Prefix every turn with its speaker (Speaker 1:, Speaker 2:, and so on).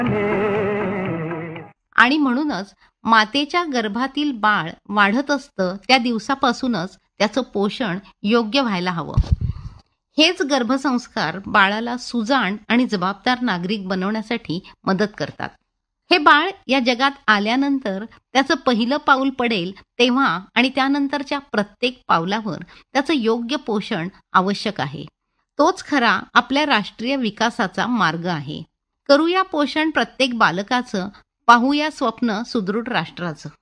Speaker 1: आणि म्हणूनच मातेच्या गर्भातील बाळ वाढत असतं त्या दिवसापासूनच त्याचं पोषण योग्य व्हायला हवं. हेच गर्भसंस्कार बाळाला सुजाण आणि जबाबदार नागरिक बनवण्यासाठी मदत करतात. हे बाळ या जगात आल्यानंतर त्याचं पहिलं पाऊल पडेल तेव्हा आणि त्यानंतरच्या प्रत्येक पावलावर त्याचं योग्य पोषण आवश्यक आहे. तोच खरा आपल्या राष्ट्रीय विकासाचा मार्ग आहे. करूया पोषण प्रत्येक बालकाचं, पाहूया स्वप्न सुदृढ राष्ट्राचं.